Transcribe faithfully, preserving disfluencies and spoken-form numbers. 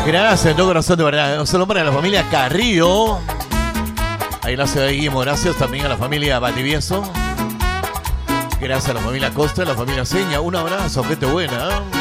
Gracias, de todo corazón, de verdad. Un saludo para la familia Carrillo. Ahí la ciudad de Guimo. Gracias también a la familia Bativieso. Gracias a la familia Costa, a la familia Seña. Un abrazo, gente buena.